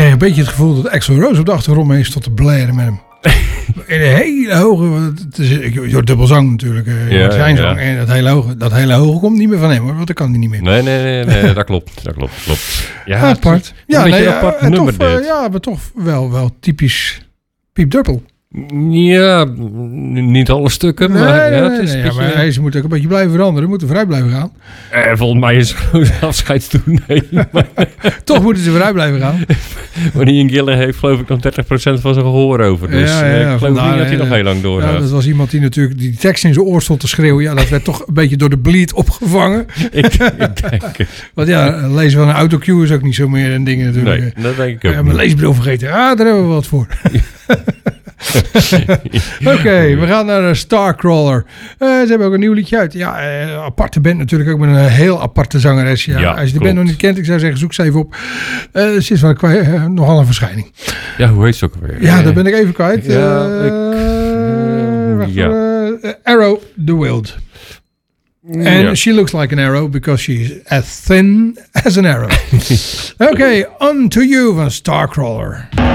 kreeg een beetje het gevoel dat Axl Rose op de achtergrond mee stond te blaren met hem. In een hele hoge... Je hoort dubbelzang natuurlijk. Zijn zang. En dat hele hoge komt niet meer van hem, hoor. Want dat kan hij niet meer. Nee, dat klopt. Ja, apart. Apart nummer dit. Maar toch wel typisch Piep Duppel. Ja, niet alle stukken, maar... Maar ze moeten ook een beetje blijven veranderen. Moeten vrij blijven gaan. Volgens mij is het afscheidstournee. Toch moeten ze vrij blijven gaan. Wanneer Ian Gillan heeft, geloof ik, nog 30% van zijn gehoor over. Dus ik geloof niet dat hij nog heel lang doorgaat. Ja, dat was iemand die natuurlijk die tekst in zijn oor stond te schreeuwen. Ja, dat werd toch een beetje door de bleed opgevangen. ik denk het. Want lezen van een autocue is ook niet zo meer een ding natuurlijk. Nee, dat denk ik ook mijn leesbril vergeten. Daar hebben we wat voor. Oké, we gaan naar Starcrawler. Ze hebben ook een nieuw liedje uit. Ja, aparte band natuurlijk, ook met een heel aparte zangeres. Ja, als je de band nog niet kent, ik zou zeggen, zoek ze even op. Ze is wel nogal een verschijning. Ja, hoe heet ze ook alweer? Ja, daar ben ik even kwijt. Arrow the Wild. And she looks like an arrow because she's as thin as an arrow. Okay, on to you van Starcrawler.